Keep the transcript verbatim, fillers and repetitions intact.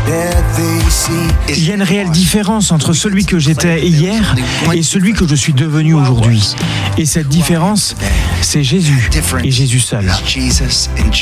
Il y a une réelle différence entre celui que j'étais hier et celui que je suis devenu aujourd'hui. Et cette différence, c'est Jésus et Jésus seul.